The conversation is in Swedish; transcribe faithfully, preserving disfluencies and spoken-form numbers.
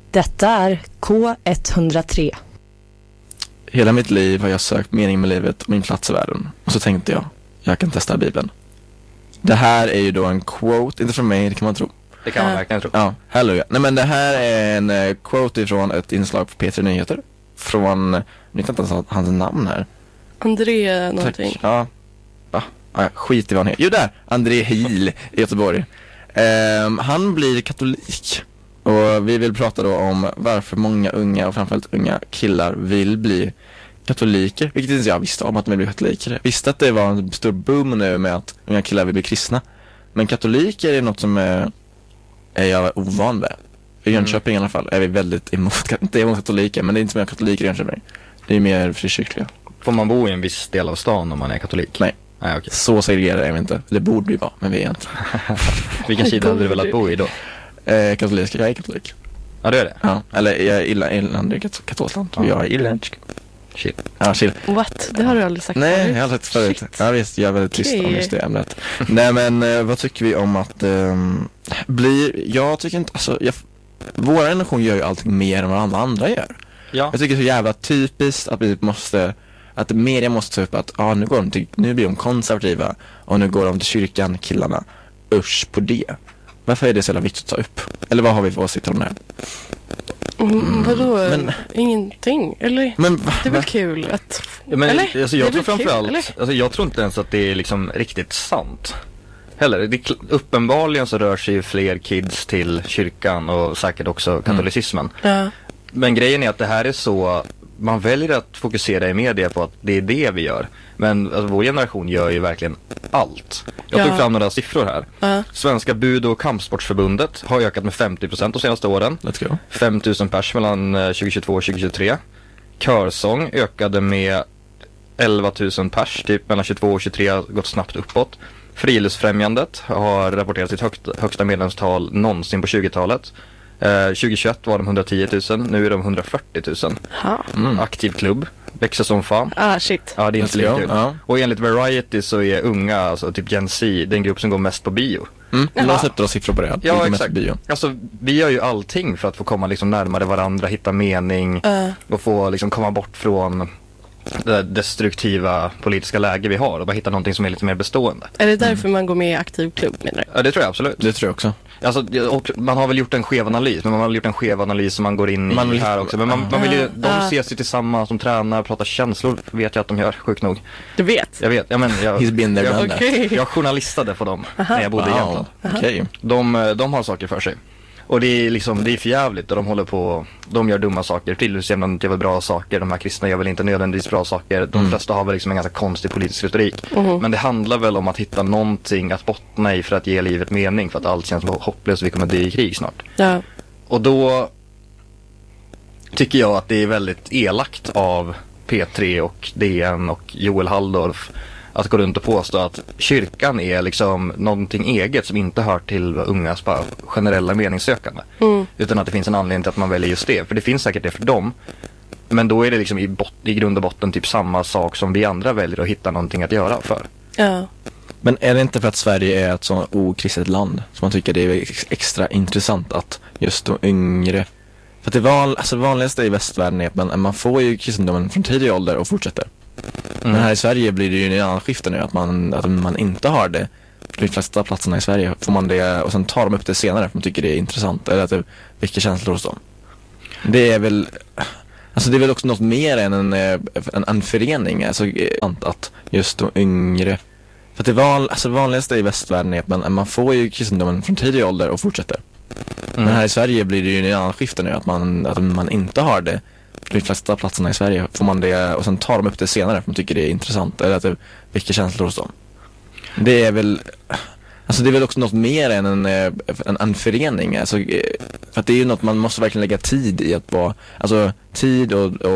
Detta är K ett noll tre. Hela mitt liv har jag sökt mening med livet och min plats i världen. Och så tänkte jag, jag kan testa Bibeln. Det här är ju då en quote, inte från mig, det kan man tro. Det kan man verkligen tro. Ja, halleluja. Nej, men det här är en uh, quote ifrån ett inslag på P tre Nyheter. Från, nu kan jag inte ens hans namn här. André någonting. Tack. Ja. Va? Ja, skit i vad han heter. Jo, där! André Hiel i Göteborg. Um, han blir katolik. Och vi vill prata då om varför många unga och framförallt unga killar vill bli katoliker. Vilket inte jag visste om att de vill bli katoliker. Jag visste att det var en stor boom nu med att unga killar vill bli kristna. Men katoliker är något som är, är jag ovan med. I Jönköping mm. i alla fall är vi väldigt emot, inte emot katoliker, men det är inte så mycket katoliker i Jönköping. Det är mer frikyrkliga. Får man bo i en viss del av stan om man är katolik? Nej. Nej, okay. Så segregerar är vi inte. Det borde vi vara, men vi är inte. Vilken sida hade du velat bo i då? Eh, katolisk, jag är katolik. Ja, det är det? Ja, eller jag är illa, irland, kat- katolsland. Ja. Jag är irländsk. Chill. Ja, chill. What? Det har du aldrig sagt Nej, förut. jag har sagt förut. Shit. Ja, visst, jag är väldigt tyst Okay. om just det ämnet. Nej, men eh, vad tycker vi om att um, bli... Jag tycker inte... Alltså, jag, vår generation gör ju allting mer än vad alla andra gör. Ja. Jag tycker det är så jävla typiskt att vi måste... Att media måste ta upp att ah, nu, går de till, nu blir de konservativa och nu går de till kyrkan, killarna. Usch på det. Varför är det så jävla viktigt att ta upp? Eller vad har vi för åsikter om det här? Mm, vadå? Men- Ingenting? Eller? Men va, Det är väl va? kul att... Ja, men eller? alltså, Det är jag tror väl kul, framförallt, eller? alltså, jag tror inte ens att det är liksom riktigt sant. Heller, det, är kl- uppenbarligen så rör sig ju fler kids till kyrkan och säkert också katolicismen. Ja. Men grejen är att det här är så, man väljer att fokusera i media på att det är det vi gör. Men alltså, vår generation gör ju verkligen allt. Jag Ja. tog fram några siffror här. Ja. Svenska bud- och kampsportsförbundet har ökat med femtio procent de senaste åren. Let's go. fem tusen pers mellan eh, tjugohundratjugotvå och tjugohundratjugotre. Körsång ökade med elva tusen pers, typ mellan tjugotvå och tjugotre, har gått snabbt uppåt. Friluftsfrämjandet har rapporterat sitt högt, högsta medlemstal någonsin på tjugotalet. Eh, tjugohundratjugoett var de hundratio tusen, nu är de hundrafyrtio tusen. Ha. Mm. Aktiv klubb, växer som fan. Ah, shit. Ja, det är inte Let's lika go. kul. Ja. Och enligt Variety så är unga, alltså typ Gen Z, den grupp som går mest på bio. Mm. Jaha. Jag har sett några siffror på det. Att Ja, det är mest exakt. bio. Alltså, vi gör ju allting för att få komma liksom närmare varandra, hitta mening Uh. och få liksom komma bort från det destruktiva politiska läge vi har och bara hitta någonting som är lite mer bestående. Är det därför man går med i aktiv klubb, menar du? Ja, det tror jag absolut. Det tror jag också. Alltså, och man har väl gjort en skev analys, men man har gjort en skev analys som man går in i Man vill- här också. Men man, man vill ju, de Ah. ses ju tillsammans, de tränar, pratar känslor, vet jag att de gör, sjukt nog. Du vet? Jag vet, ja, men jag, He's been there, jag, done that. Okej. jag journalistade på dem när jag bodde i Jämtland. Okej. De, de har saker för sig. Och det är liksom, det är för jävligt och de håller på, de gör dumma saker. Friluftsfrämjandet gör väl bra saker, de här kristna gör väl inte nödvändigtvis bra saker. De Mm. flesta har väl liksom en ganska konstig politisk retorik. Mhm. Men det handlar väl om att hitta någonting att bottna i för att ge livet mening, för att allt känns hopplöst och vi kommer dö i krig snart. Ja. Och då tycker jag att det är väldigt elakt av P tre och D N och Joel Halldorf att gå runt och påstå att kyrkan är liksom någonting eget som inte hör till ungas bara generella meningssökande. Mm. Utan att det finns en anledning till att man väljer just det. För det finns säkert det för dem. Men då är det liksom i, bot- i grund och botten typ samma sak som vi andra väljer att hitta någonting att göra för. Ja. Men är det inte för att Sverige är ett så okristet land som man tycker det är ex- extra intressant att just de yngre... För att det van, alltså vanligaste i västvärlden är att man, man får ju kristendomen från tidig ålder och fortsätter. Mm. Men här i Sverige blir det ju en annan skifte nu, att man, att man inte har det. På de flesta platserna i Sverige får man det och sen tar de upp det senare för man tycker det är intressant eller att det väcker känslor hos dem. Det är väl... Alltså det är väl också något mer än en, en, en förening, alltså att just de yngre... För att det van, alltså vanligaste i västvärlden är att man, man får ju kristendomen från tidig ålder och fortsätter. Mm. Men här i Sverige blir det ju en annan skifte nu, att man, att man inte har det. På de flesta platserna i Sverige får man det och sen tar de upp det senare för man tycker det är intressant eller att det väcker känslor hos dem. Det är väl... Alltså det är väl också något mer än en, en, en förening, alltså, för att det är ju något man måste verkligen lägga tid i att vara, alltså tid och,